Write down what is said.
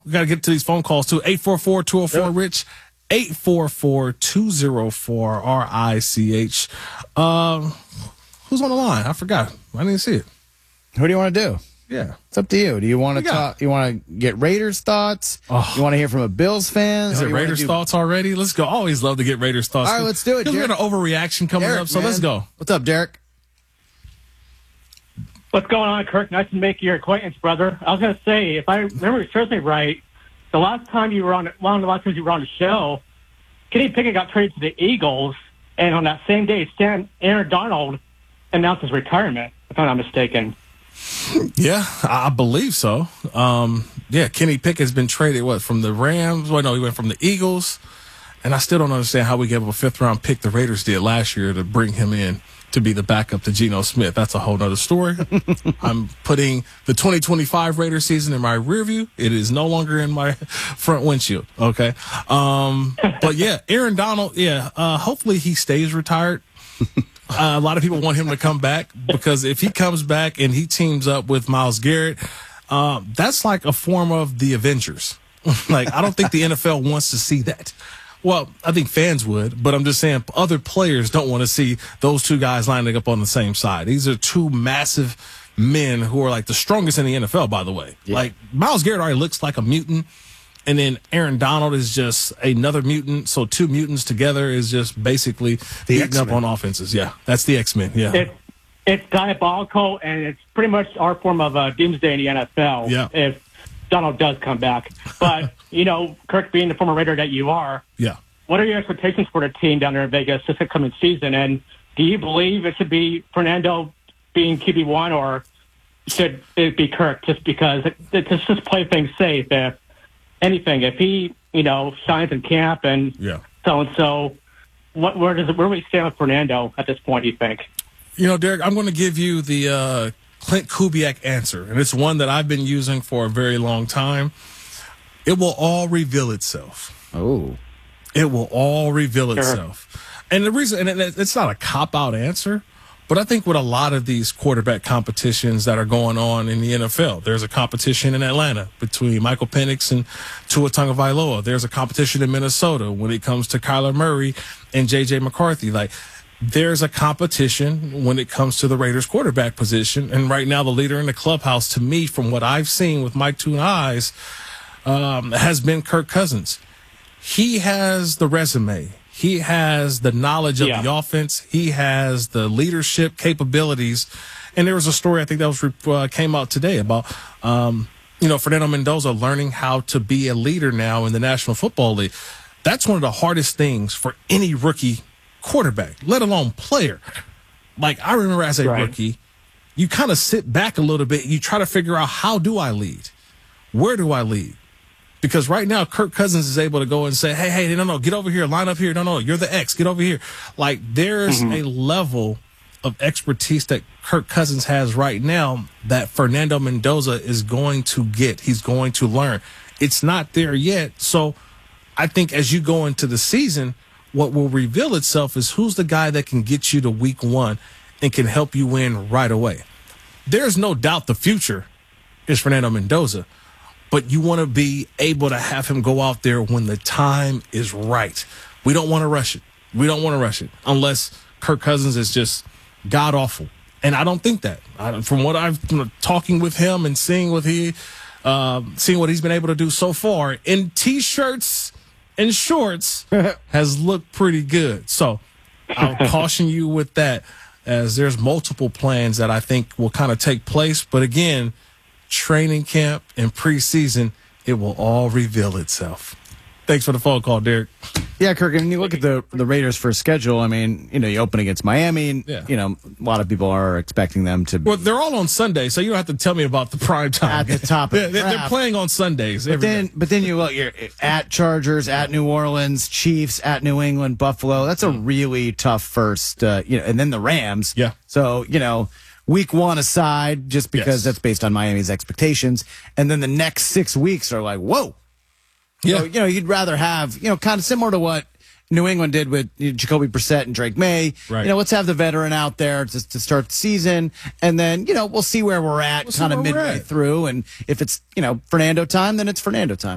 We got to get to these phone calls too. 844-204-RICH. 844-204-RICH. Who's on the line? I forgot. I didn't see it. Who do you want to do? Yeah. It's up to you. Do you want to talk? You want to get Raiders thoughts? Oh. You want to hear from a Bills fan? Is it Raiders thoughts already? Let's go. Always love to get Raiders thoughts. All right, let's do it. Because we got an overreaction coming up, so let's go. What's up, Derek? What's going on, Kirk? Nice to make your acquaintance, brother. I was going to say, if I remember seriously right, the last time you were on, one of the last times you were on the show, Kenny Pickett got traded to the Eagles, and on that same day, Aaron Donald announced his retirement, if I'm not mistaken. Yeah, I believe so. Kenny Pickett's been traded, from the Rams? Well, no, he went from the Eagles. And I still don't understand how we gave up a fifth-round pick the Raiders did last year to bring him in to be the backup to Geno Smith. That's a whole nother story. I'm putting the 2025 Raiders season in my rear view. It is no longer in my front windshield, okay? But, yeah, Aaron Donald, hopefully he stays retired. A lot of people want him to come back because if he comes back and he teams up with Myles Garrett, that's like a form of the Avengers. Like, I don't think the NFL wants to see that. Well, I think fans would, but I'm just saying other players don't want to see those two guys lining up on the same side. These are two massive men who are like the strongest in the NFL, by the way. Yeah. Like, Myles Garrett already looks like a mutant. And then Aaron Donald is just another mutant. So two mutants together is just basically beating up on offenses. Yeah, that's the X-Men. Yeah, it's diabolical, and it's pretty much our form of doomsday in the NFL. Yeah. If Donald does come back, but Kirk, being the former Raider that you are, what are your expectations for the team down there in Vegas this upcoming season? And do you believe it should be Fernando being QB1, or should it be Kirk? Just because it's just play things safe. If he, shines in camp and so, where do we stand with Fernando at this point, do you think? Derek, I'm going to give you the Clint Kubiak answer, and it's one that I've been using for a very long time. It will all reveal itself. Oh. It will all reveal itself. And the reason, and it's not a cop-out answer, but I think with a lot of these quarterback competitions that are going on in the NFL, there's a competition in Atlanta between Michael Penix and Tua Tagovailoa. There's a competition in Minnesota when it comes to Kyler Murray and J.J. McCarthy. Like, there's a competition when it comes to the Raiders quarterback position. And right now, the leader in the clubhouse, to me, from what I've seen with my two eyes, has been Kirk Cousins. He has the resume. He has the knowledge of the offense. He has the leadership capabilities. And there was a story, I think that was came out today about, Fernando Mendoza learning how to be a leader now in the National Football League. That's one of the hardest things for any rookie quarterback, let alone player. Like, I remember as a rookie, you kind of sit back a little bit. You try to figure out, how do I lead? Where do I lead? Because right now, Kirk Cousins is able to go and say, hey, no, get over here, line up here. No, you're the X, get over here. Like, there's a level of expertise that Kirk Cousins has right now that Fernando Mendoza is going to get. He's going to learn. It's not there yet. So I think as you go into the season, what will reveal itself is who's the guy that can get you to week one and can help you win right away. There's no doubt the future is Fernando Mendoza. But you want to be able to have him go out there when the time is right. We don't want to rush it. Unless Kirk Cousins is just god-awful. And I don't think that. From what I've talking with him and seeing what he's been able to do so far in T-shirts and shorts has looked pretty good. So I'll caution you with that, as there's multiple plans that I think will kind of take place. But again, training camp and preseason, it will all reveal itself. Thanks for the phone call, Derek. Yeah, Kirk, and you look at the Raiders' first schedule. I mean, you open against Miami. And, a lot of people are expecting them to. Well, they're all on Sunday, so you don't have to tell me about the prime time. At the top of the they're playing on Sundays. But then you look, you're at Chargers, at New Orleans, Chiefs, at New England, Buffalo. That's a really tough first, and then the Rams. Yeah. So, week one aside, just because that's based on Miami's expectations. And then the next 6 weeks are like, whoa. Yeah. So, you'd rather have, kind of similar to what New England did with Jacoby Brissett and Drake May. Right. Let's have the veteran out there to start the season. And then, we'll see where we're at kind of midway through. And if it's, Fernando time, then it's Fernando time.